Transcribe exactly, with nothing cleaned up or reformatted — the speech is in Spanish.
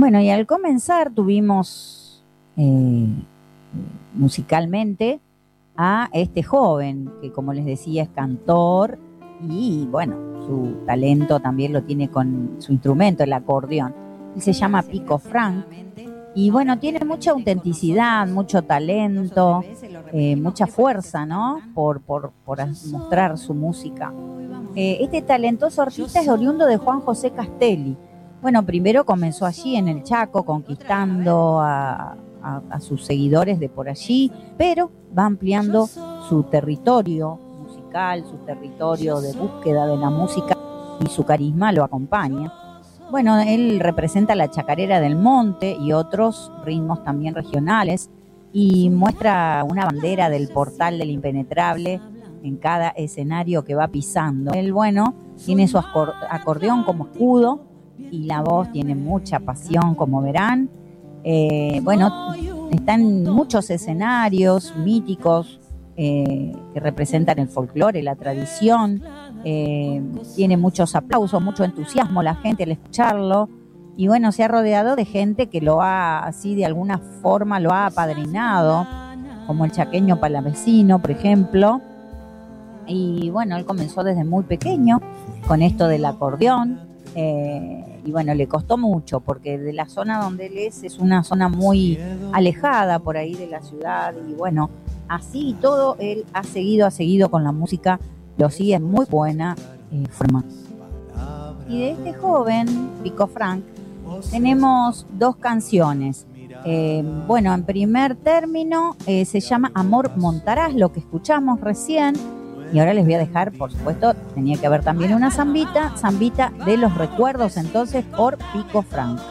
Bueno, y al comenzar tuvimos eh, musicalmente a este joven que, como les decía, es cantor y bueno, su talento también lo tiene con su instrumento, el acordeón. Él se llama Pico Frank y bueno, tiene mucha autenticidad, mucho talento, eh, mucha fuerza, ¿no? Por, por, por mostrar su música. Eh, este talentoso artista es oriundo de Juan José Castelli. Bueno, primero comenzó allí en el Chaco, conquistando a, a, a sus seguidores de por allí, pero va ampliando su territorio musical, su territorio de búsqueda de la música, y su carisma lo acompaña. Bueno, él representa la chacarera del monte y otros ritmos también regionales y muestra una bandera del portal del impenetrable en cada escenario que va pisando. Él, bueno, tiene su acordeón como escudo y la voz tiene mucha pasión, como verán. Eh, bueno, está en muchos escenarios míticos eh, que representan el folclore, la tradición. Eh, tiene muchos aplausos, mucho entusiasmo la gente al escucharlo. Y bueno, se ha rodeado de gente que lo ha, así de alguna forma, lo ha apadrinado, como el chaqueño Palavecino, por ejemplo. Y bueno, él comenzó desde muy pequeño con esto del acordeón. Eh, y bueno, le costó mucho porque de la zona donde él es es una zona muy alejada por ahí de la ciudad y bueno, así y todo él ha seguido, ha seguido con la música, lo sigue en muy buena eh, forma. Y de este joven, Pico Frank, tenemos dos canciones. Eh, bueno, en primer término eh, se llama Amor Montarás, lo que escuchamos recién. Y ahora les voy a dejar, por supuesto, tenía que haber también una zambita, zambita de los recuerdos entonces por Pico Frank.